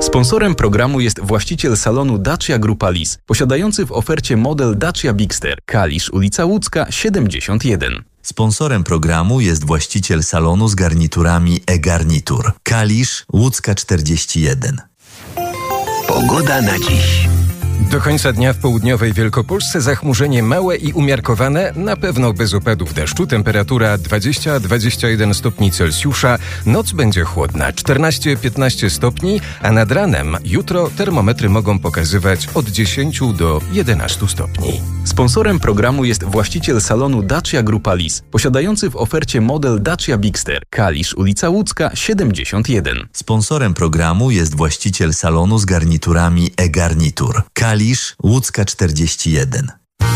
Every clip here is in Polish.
Sponsorem programu jest właściciel salonu Dacia Grupa Lis, posiadający w ofercie model Dacia Bigster, Kalisz, ulica Łódzka, 71. Sponsorem programu jest właściciel salonu z garniturami e-Garnitur, Kalisz, Łódzka 41. Pogoda na dziś. Do końca dnia w południowej Wielkopolsce zachmurzenie małe i umiarkowane, na pewno bez opadów deszczu. Temperatura 20-21 stopni Celsjusza. Noc będzie chłodna, 14-15 stopni, a nad ranem jutro termometry mogą pokazywać od 10 do 11 stopni. Sponsorem programu jest właściciel salonu Dacia Grupa Lis, posiadający w ofercie model Dacia Bigster, Kalisz, ulica Łódzka, 71. Sponsorem programu jest właściciel salonu z garniturami e-Garnitur, Kalisz, Łódzka 41.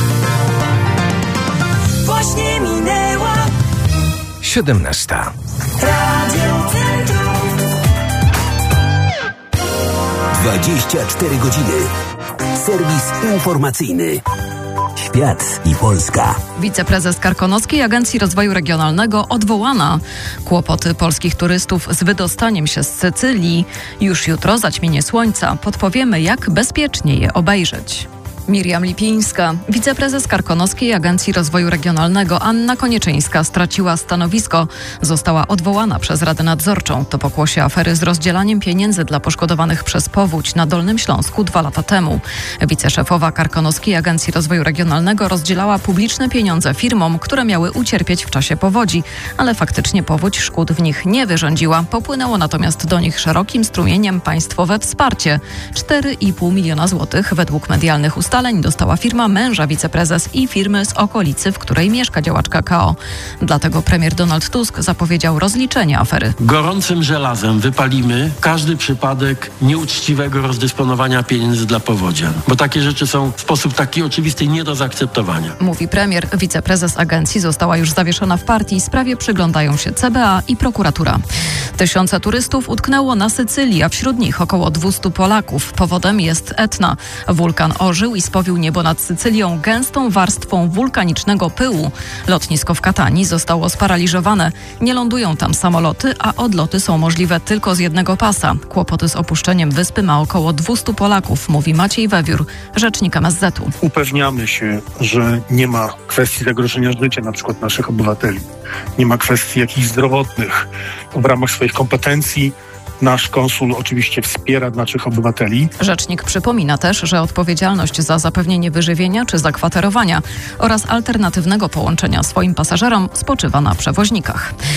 Właśnie minęła 17. Radio Centrum. 24 godziny. Serwis informacyjny. Świat i Polska. Wiceprezes Karkonoskiej Agencji Rozwoju Regionalnego odwołana. Kłopoty polskich turystów z wydostaniem się z Sycylii. Już jutro zaćmienie słońca. Podpowiemy, jak bezpiecznie je obejrzeć. Miriam Lipińska. Wiceprezes Karkonoskiej Agencji Rozwoju Regionalnego Anna Konieczyńska straciła stanowisko. Została odwołana przez Radę Nadzorczą. To pokłosie afery z rozdzielaniem pieniędzy dla poszkodowanych przez powódź na Dolnym Śląsku 2 lata temu. Wiceszefowa Karkonoskiej Agencji Rozwoju Regionalnego rozdzielała publiczne pieniądze firmom, które miały ucierpieć w czasie powodzi, ale faktycznie powódź szkód w nich nie wyrządziła. Popłynęło natomiast do nich szerokim strumieniem państwowe wsparcie. 4,5 miliona złotych według medialnych ustaleń dostała firma męża wiceprezes i firmy z okolicy, w której mieszka działaczka KO. Dlatego premier Donald Tusk zapowiedział rozliczenie afery. Gorącym żelazem wypalimy każdy przypadek nieuczciwego rozdysponowania pieniędzy dla powodzian, bo takie rzeczy są w sposób taki oczywisty nie do zaakceptowania. Mówi premier. Wiceprezes agencji została już zawieszona w partii. Sprawie przyglądają się CBA i prokuratura. Tysiące turystów utknęło na Sycylii, a wśród nich około 200 Polaków. Powodem jest Etna. Wulkan ożył i spowił niebo nad Sycylią gęstą warstwą wulkanicznego pyłu. Lotnisko w Katanii zostało sparaliżowane. Nie lądują tam samoloty, a odloty są możliwe tylko z jednego pasa. Kłopoty z opuszczeniem wyspy ma około 200 Polaków, mówi Maciej Wewiór, rzecznik MSZ-u. Upewniamy się, że nie ma kwestii zagrożenia życia na przykład naszych obywateli. Nie ma kwestii jakichś zdrowotnych. W ramach swoich kompetencji nasz konsul oczywiście wspiera naszych obywateli. Rzecznik przypomina też, że odpowiedzialność za zapewnienie wyżywienia czy zakwaterowania oraz alternatywnego połączenia swoim pasażerom spoczywa na przewoźnikach.